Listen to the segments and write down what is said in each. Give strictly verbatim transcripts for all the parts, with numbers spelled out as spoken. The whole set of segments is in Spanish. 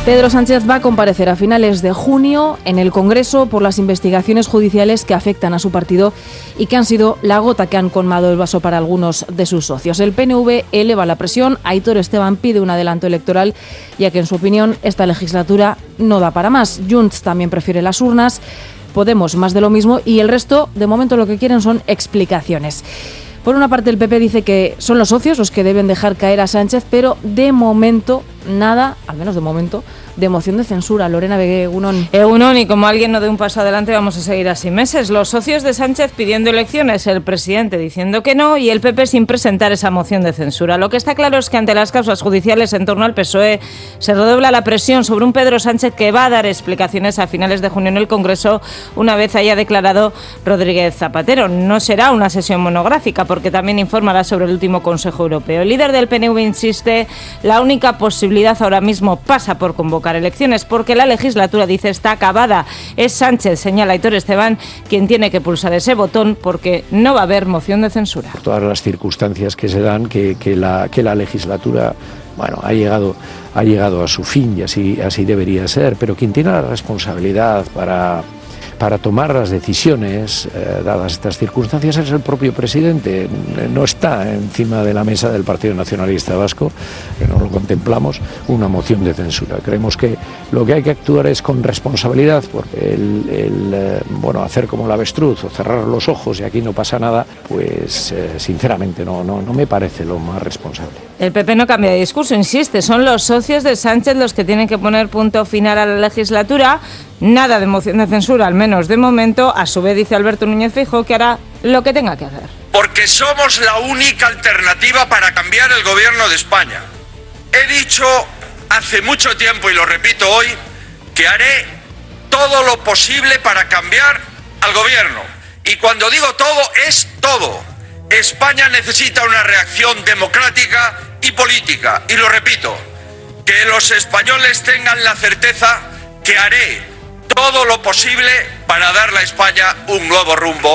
Pedro Sánchez va a comparecer a finales de junio en el Congreso por las investigaciones judiciales que afectan a su partido y que han sido la gota que han colmado el vaso para algunos de sus socios. El P N V eleva la presión, Aitor Esteban pide un adelanto electoral, ya que en su opinión esta legislatura no da para más. Junts también prefiere las urnas, Podemos más de lo mismo y el resto de momento lo que quieren son explicaciones. Por una parte, el P P dice que son los socios los que deben dejar caer a Sánchez, pero de momento nada, al menos de momento, de moción de censura. Lorena Vegué, Egunon. Egunon, y como alguien no dé un paso adelante, vamos a seguir así meses. Los socios de Sánchez pidiendo elecciones, el presidente diciendo que no y el P P sin presentar esa moción de censura. Lo que está claro es que ante las causas judiciales en torno al P S O E se redobla la presión sobre un Pedro Sánchez que va a dar explicaciones a finales de junio en el Congreso una vez haya declarado Rodríguez Zapatero. No será una sesión monográfica porque también informará sobre el último Consejo Europeo. El líder del P N V insiste, la única posibilidad ahora mismo pasa por convocar elecciones porque la legislatura, dice, está acabada. Es Sánchez, señala Aitor Esteban, quien tiene que pulsar ese botón porque no va a haber moción de censura. Por todas las circunstancias que se dan, que, que, la, que la legislatura bueno, ha llegado, ha llegado a su fin y así, así debería ser, pero quien tiene la responsabilidad para... para tomar las decisiones, eh, dadas estas circunstancias, es el propio presidente. No está encima de la mesa del Partido Nacionalista Vasco, que no lo contemplamos, una moción de censura. Creemos que lo que hay que actuar es con responsabilidad, porque el, el eh, bueno, hacer como el avestruz o cerrar los ojos y aquí no pasa nada, pues eh, sinceramente no, no, no me parece lo más responsable. El P P no cambia de discurso, insiste, son los socios de Sánchez los que tienen que poner punto final a la legislatura. Nada de moción de censura, al menos de momento. A su vez dice Alberto Núñez Feijóo que hará lo que tenga que hacer. Porque somos la única alternativa para cambiar el gobierno de España. He dicho hace mucho tiempo y lo repito hoy que haré todo lo posible para cambiar al gobierno. Y cuando digo todo, es todo. España necesita una reacción democrática y política. Y lo repito, que los españoles tengan la certeza que haré todo lo posible para darle a España un nuevo rumbo,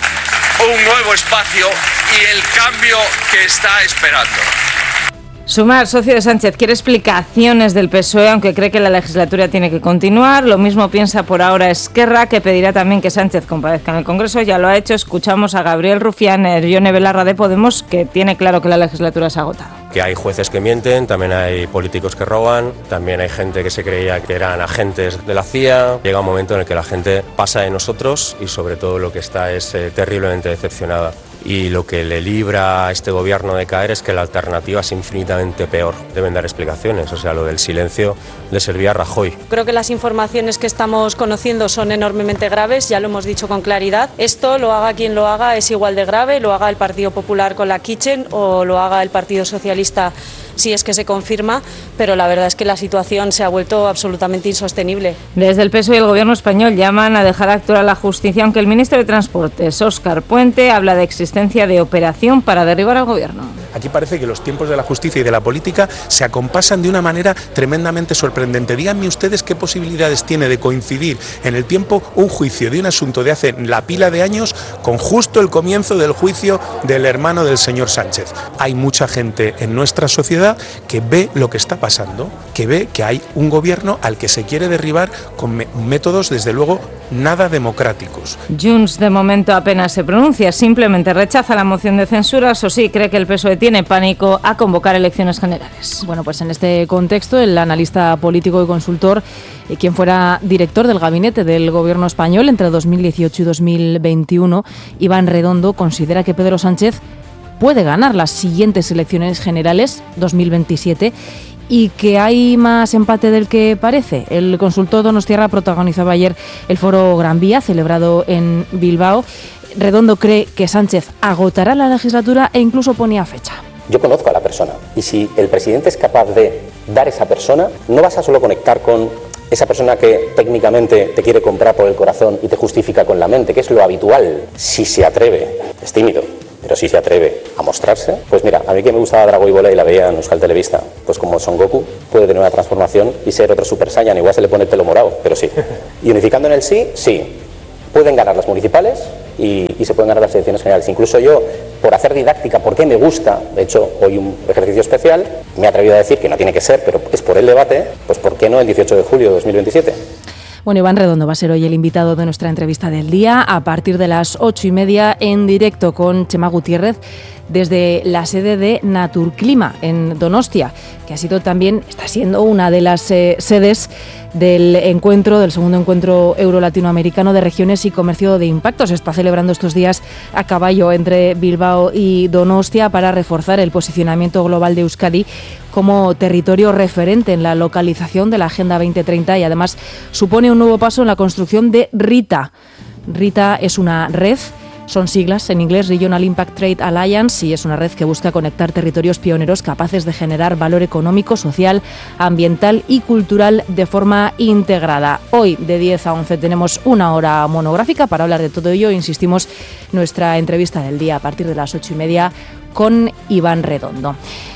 un nuevo espacio y el cambio que está esperando. Sumar, socio de Sánchez, quiere explicaciones del P S O E, aunque cree que la legislatura tiene que continuar. Lo mismo piensa por ahora Esquerra, que pedirá también que Sánchez comparezca en el Congreso. Ya lo ha hecho. Escuchamos a Gabriel Rufián, Yone Belarra de Podemos, que tiene claro que la legislatura se ha agotado. Que hay jueces que mienten, también hay políticos que roban, también hay gente que se creía que eran agentes de la C I A. Llega un momento en el que la gente pasa de nosotros y sobre todo lo que está es eh, terriblemente decepcionada. Y lo que le libra a este gobierno de caer es que la alternativa es infinitamente peor. Deben dar explicaciones, o sea, lo del silencio le servía a Rajoy. Creo que las informaciones que estamos conociendo son enormemente graves, ya lo hemos dicho con claridad. Esto, lo haga quien lo haga, es igual de grave, lo haga el Partido Popular con la Kitchen o lo haga el Partido Socialista si es que se confirma, pero la verdad es que la situación se ha vuelto absolutamente insostenible. Desde el P S O E y el Gobierno español llaman a dejar actuar a la justicia, aunque el ministro de Transportes, Óscar Puente, habla de existencia de operación para derribar al Gobierno. Aquí parece que los tiempos de la justicia y de la política se acompasan de una manera tremendamente sorprendente. Díganme ustedes qué posibilidades tiene de coincidir en el tiempo un juicio de un asunto de hace la pila de años con justo el comienzo del juicio del hermano del señor Sánchez. Hay mucha gente en nuestra sociedad que ve lo que está pasando, que ve que hay un gobierno al que se quiere derribar con me- métodos, desde luego, nada democráticos. Junts de momento apenas se pronuncia, simplemente rechaza la moción de censura. Eso sí, cree que el P S O E tiene pánico a convocar elecciones generales. Bueno, pues en este contexto, el analista político y consultor, eh, quien fuera director del gabinete del Gobierno español entre dos mil dieciocho y dos mil veintiuno, Iván Redondo, considera que Pedro Sánchez puede ganar las siguientes elecciones generales, dos mil veintisiete, y que hay más empate del que parece. El consultor donostiarra protagonizaba ayer el foro Gran Vía, celebrado en Bilbao. Redondo cree que Sánchez agotará la legislatura e incluso ponía fecha. Yo conozco a la persona y si el presidente es capaz de dar esa persona, no vas a solo conectar con esa persona que técnicamente te quiere comprar por el corazón y te justifica con la mente, que es lo habitual. Si se atreve, es tímido, pero si se atreve a mostrarse, pues mira, a mí que me gustaba Drago y Bola y la veía en Euskal Televista, pues como Son Goku puede tener una transformación y ser otro Super Saiyan, igual se le pone el pelo morado, pero sí. Y unificando en el sí, sí. Pueden ganar las municipales y, y se pueden ganar las elecciones generales. Incluso yo, por hacer didáctica, porque me gusta, de hecho, hoy un ejercicio especial, me he atrevido a decir que no tiene que ser, pero es por el debate, pues ¿por qué no el dieciocho de julio de dos mil veintisiete? Bueno, Iván Redondo va a ser hoy el invitado de nuestra entrevista del día a partir de las ocho y media en directo con Chema Gutiérrez desde la sede de Naturclima en Donostia, que ha sido también, está siendo una de las eh, sedes del encuentro, del segundo encuentro euro-latinoamericano de regiones y comercio de impacto. Se está celebrando estos días a caballo entre Bilbao y Donostia para reforzar el posicionamiento global de Euskadi como territorio referente en la localización de la Agenda veinte treinta y además supone un nuevo paso en la construcción de RITA. RITA es una red. Son siglas en inglés, Regional Impact Trade Alliance, y es una red que busca conectar territorios pioneros capaces de generar valor económico, social, ambiental y cultural de forma integrada. Hoy, de diez a once, tenemos una hora monográfica para hablar de todo ello. Insistimos, nuestra entrevista del día a partir de las ocho y media con Iván Redondo.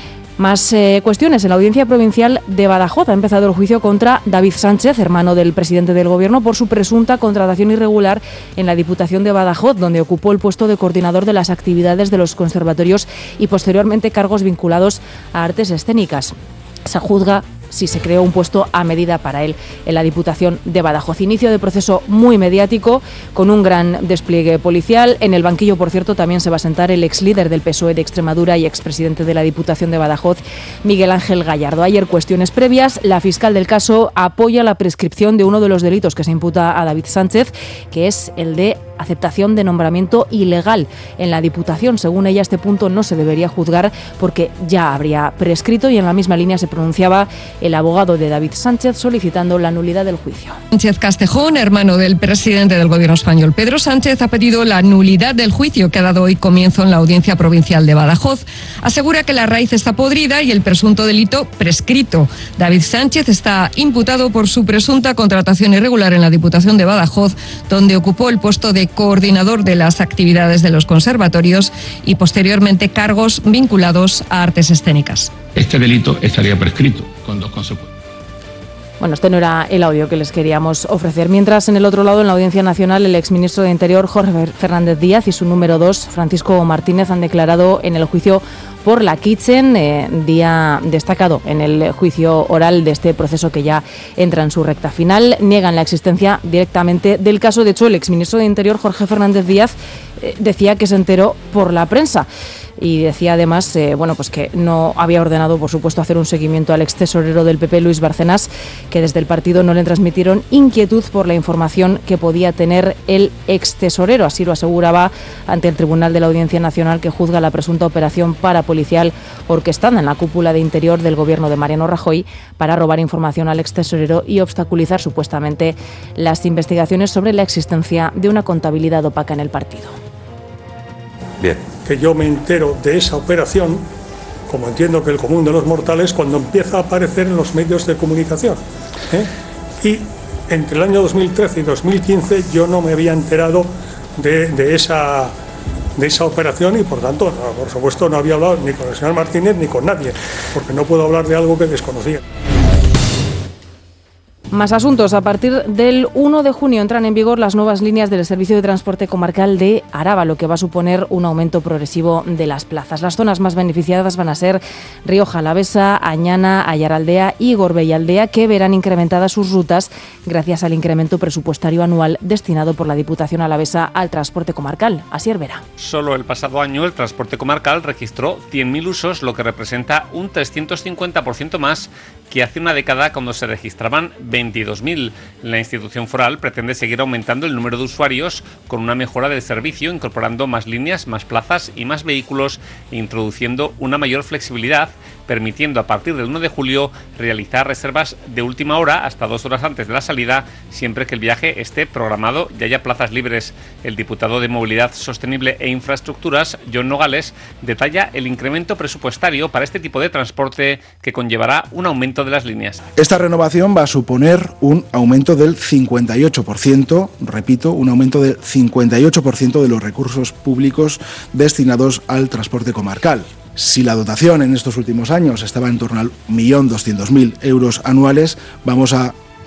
Más eh, cuestiones. En la Audiencia Provincial de Badajoz ha empezado el juicio contra David Sánchez, hermano del presidente del Gobierno, por su presunta contratación irregular en la Diputación de Badajoz, donde ocupó el puesto de coordinador de las actividades de los conservatorios y posteriormente cargos vinculados a artes escénicas. Se juzga si se creó un puesto a medida para él en la Diputación de Badajoz. Inicio de proceso muy mediático, con un gran despliegue policial. En el banquillo, por cierto, también se va a sentar el ex líder del P S O E de Extremadura y expresidente de la Diputación de Badajoz, Miguel Ángel Gallardo. Ayer, cuestiones previas, la fiscal del caso apoya la prescripción de uno de los delitos que se imputa a David Sánchez, que es el de aceptación de nombramiento ilegal en la Diputación. Según ella, este punto no se debería juzgar porque ya habría prescrito, y en la misma línea se pronunciaba el abogado de David Sánchez solicitando la nulidad del juicio. Sánchez Castejón, hermano del presidente del Gobierno español, Pedro Sánchez, ha pedido la nulidad del juicio que ha dado hoy comienzo en la Audiencia Provincial de Badajoz. Asegura que la raíz está podrida y el presunto delito prescrito. David Sánchez está imputado por su presunta contratación irregular en la Diputación de Badajoz, donde ocupó el puesto de coordinador de las actividades de los conservatorios y posteriormente cargos vinculados a artes escénicas. Este delito estaría prescrito, con dos consecuencias. Bueno, este no era el audio que les queríamos ofrecer. Mientras, en el otro lado, en la Audiencia Nacional, el exministro de Interior, Jorge Fernández Díaz, y su número dos, Francisco Martínez, han declarado en el juicio por la Kitchen, eh, día destacado en el juicio oral de este proceso que ya entra en su recta final. Niegan la existencia directamente del caso. De hecho, el exministro de Interior, Jorge Fernández Díaz, eh, decía que se enteró por la prensa. Y decía además eh, bueno, pues que no había ordenado, por supuesto, hacer un seguimiento al ex tesorero del P P, Luis Bárcenas, que desde el partido no le transmitieron inquietud por la información que podía tener el ex tesorero. Así lo aseguraba ante el Tribunal de la Audiencia Nacional, que juzga la presunta operación parapolicial orquestada en la cúpula de Interior del Gobierno de Mariano Rajoy para robar información al ex tesorero y obstaculizar supuestamente las investigaciones sobre la existencia de una contabilidad opaca en el partido. Bien. Que yo me entero de esa operación, como entiendo que el común de los mortales, cuando empieza a aparecer en los medios de comunicación. ¿eh? Y entre el año dos mil trece y dos mil quince yo no me había enterado de, de, esa, de esa operación y, por tanto, no, por supuesto, no había hablado ni con el señor Martínez ni con nadie, porque no puedo hablar de algo que desconocía. Más asuntos. A partir del uno de junio entran en vigor las nuevas líneas del Servicio de Transporte Comarcal de Araba, lo que va a suponer un aumento progresivo de las plazas. Las zonas más beneficiadas van a ser Rioja Alavesa, Añana, Ayaraldea y Gorbeialdea, que verán incrementadas sus rutas gracias al incremento presupuestario anual destinado por la Diputación Alavesa al transporte comarcal. Asier Vera. Solo el pasado año el transporte comarcal registró cien mil usos, lo que representa un trescientos cincuenta por ciento más que hace una década, cuando se registraban veintidós mil. La institución foral pretende seguir aumentando el número de usuarios con una mejora del servicio, incorporando más líneas, más plazas y más vehículos, e introduciendo una mayor flexibilidad, permitiendo a partir del uno de julio realizar reservas de última hora hasta dos horas antes de la salida, siempre que el viaje esté programado y haya plazas libres. El diputado de Movilidad Sostenible e Infraestructuras, John Nogales, detalla el incremento presupuestario para este tipo de transporte, que conllevará un aumento de las líneas. Esta renovación va a suponer un aumento del cincuenta y ocho por ciento, repito, un aumento del cincuenta y ocho por ciento de los recursos públicos destinados al transporte comarcal. Si la dotación en estos últimos años estaba en torno al un millón doscientos mil euros anuales, vamos a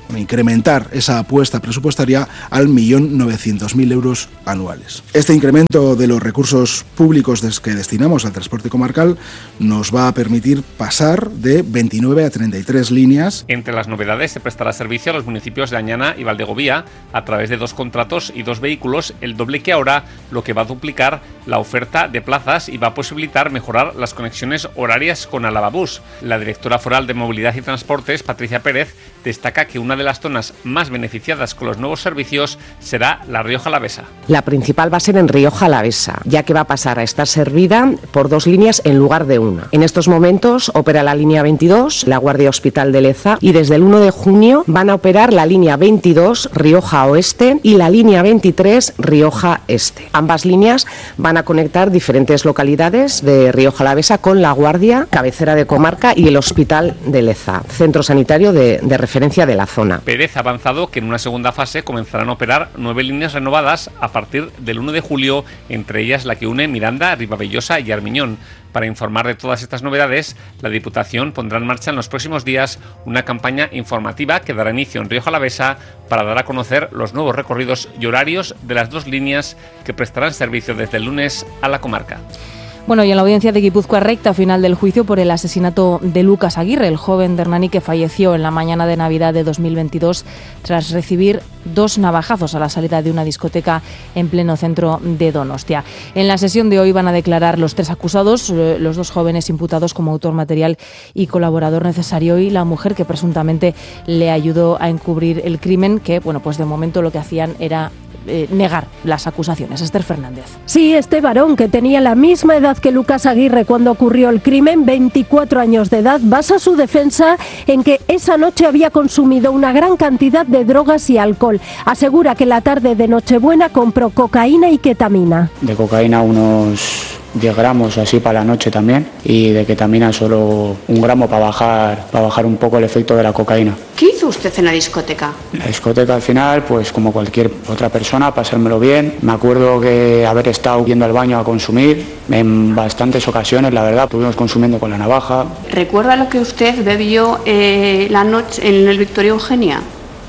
bueno, incrementar esa apuesta presupuestaria al millón novecientos mil euros anuales. Este incremento de los recursos públicos que destinamos al transporte comarcal nos va a permitir pasar de veintinueve a treinta y tres líneas. Entre las novedades se prestará servicio a los municipios de Añana y Valdegovía a través de dos contratos y dos vehículos, el doble que ahora, lo que va a duplicar la oferta de plazas y va a posibilitar mejorar las conexiones horarias con Alavabús. La directora foral de Movilidad y Transportes, Patricia Pérez, destaca que una de las zonas más beneficiadas con los nuevos servicios será la Rioja Alavesa. La principal va a ser en Rioja Alavesa, ya que va a pasar a estar servida por dos líneas en lugar de una. En estos momentos opera la línea veintidós, la Guardia Hospital de Leza, y desde el uno de junio van a operar la línea veintidós, Rioja Oeste, y la línea veintitrés, Rioja Este. Ambas líneas van a conectar diferentes localidades de Rioja Alavesa con la Guardia, cabecera de comarca, y el Hospital de Leza, centro sanitario de, de referencia de la zona. Pérez ha avanzado que en una segunda fase comenzarán a operar nueve líneas renovadas a partir del uno de julio, entre ellas la que une Miranda, Ribavellosa y Armiñón. Para informar de todas estas novedades, la Diputación pondrá en marcha en los próximos días una campaña informativa que dará inicio en Rioja Alavesa para dar a conocer los nuevos recorridos y horarios de las dos líneas que prestarán servicio desde el lunes a la comarca. Bueno, y en la audiencia de Guipúzcoa, recta final del juicio por el asesinato de Lucas Aguirre, el joven de Hernani que falleció en la mañana de Navidad de dos mil veintidós tras recibir dos navajazos a la salida de una discoteca en pleno centro de Donostia. En la sesión de hoy van a declarar los tres acusados, los dos jóvenes imputados como autor material y colaborador necesario, y la mujer que presuntamente le ayudó a encubrir el crimen, que, bueno, pues de momento lo que hacían era Eh, negar las acusaciones. Esther Fernández. Sí, este varón, que tenía la misma edad que Lucas Aguirre cuando ocurrió el crimen, veinticuatro años de edad, basa su defensa en que esa noche había consumido una gran cantidad de drogas y alcohol. Asegura que la tarde de Nochebuena compró cocaína y ketamina. De cocaína unos diez gramos así para la noche también, y de ketamina solo un gramo para bajar, para bajar un poco el efecto de la cocaína. ¿Qué hizo usted en la discoteca? En la discoteca al final, pues como cualquier otra persona, pasármelo bien. Me acuerdo que haber estado yendo al baño a consumir en bastantes ocasiones, la verdad, estuvimos consumiendo con la navaja. ¿Recuerda lo que usted bebió eh, la noche en el Victoria Eugenia?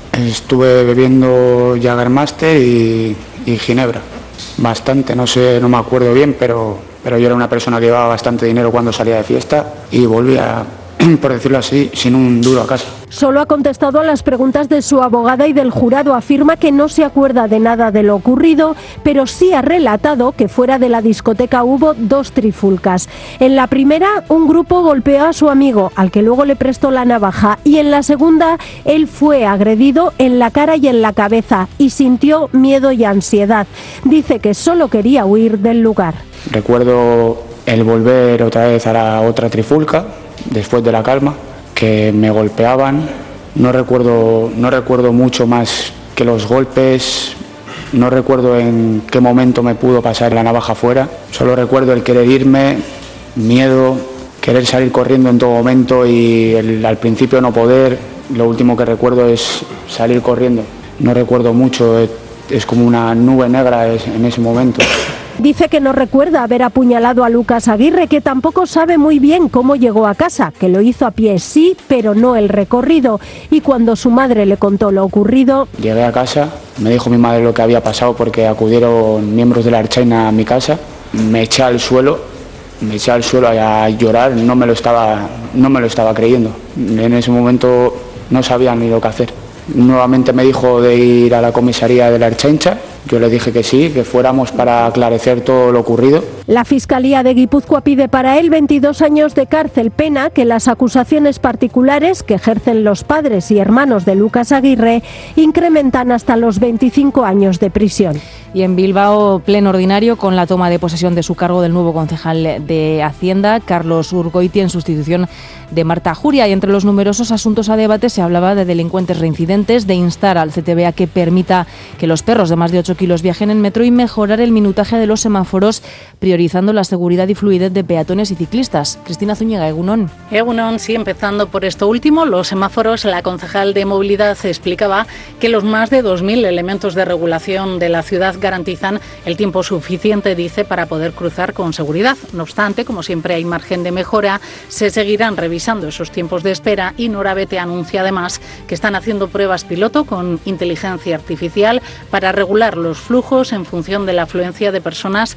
Estuve bebiendo Jägermeister y, y Ginebra. Bastante, no sé, no me acuerdo bien, pero, pero yo era una persona que llevaba bastante dinero cuando salía de fiesta y volvía, por decirlo así, sin un duro a casa. Solo ha contestado a las preguntas de su abogada y del jurado. Afirma que no se acuerda de nada de lo ocurrido, pero sí ha relatado que fuera de la discoteca hubo dos trifulcas. En la primera, un grupo golpeó a su amigo, al que luego le prestó la navaja, y en la segunda, él fue agredido en la cara y en la cabeza y sintió miedo y ansiedad. Dice que solo quería huir del lugar. Recuerdo el volver otra vez a la otra trifulca, después de la calma, que me golpeaban. No recuerdo, no recuerdo mucho más que los golpes, no recuerdo en qué momento me pudo pasar la navaja fuera, solo recuerdo el querer irme, miedo, querer salir corriendo en todo momento y el, al principio no poder. Lo último que recuerdo es salir corriendo, no recuerdo mucho, es, es como una nube negra en ese momento. Dice que no recuerda haber apuñalado a Lucas Aguirre, que tampoco sabe muy bien cómo llegó a casa, que lo hizo a pie sí, pero no el recorrido. Y cuando su madre le contó lo ocurrido... Llegué a casa, me dijo mi madre lo que había pasado porque acudieron miembros de la Ertzaintza a mi casa, me eché al suelo, me eché al suelo a llorar, no me lo estaba, no me lo estaba creyendo. En ese momento no sabía ni lo que hacer. Nuevamente me dijo de ir a la comisaría de la Ertzaintza. Yo le dije que sí, que fuéramos para aclarecer todo lo ocurrido. La Fiscalía de Guipúzcoa pide para él veintidós años de cárcel, pena que las acusaciones particulares que ejercen los padres y hermanos de Lucas Aguirre incrementan hasta los veinticinco años de prisión. Y en Bilbao, pleno ordinario, con la toma de posesión de su cargo del nuevo concejal de Hacienda, Carlos Urgoiti, en sustitución de Marta Juria. Y entre los numerosos asuntos a debate se hablaba de delincuentes reincidentes, de instar al C T B a que permita que los perros de más de ocho kilos viajen en metro y mejorar el minutaje de los semáforos, priorizando la seguridad y fluidez de peatones y ciclistas. Cristina Zúñiga, Egunon. Egunon, sí, empezando por esto último, los semáforos. La concejal de Movilidad explicaba que los más de dos mil elementos de regulación de la ciudad garantizan el tiempo suficiente, dice, para poder cruzar con seguridad. No obstante, como siempre hay margen de mejora, se seguirán revisando esos tiempos de espera y Nora Bete anuncia además que están haciendo pruebas piloto con inteligencia artificial para regular los flujos en función de la afluencia de personas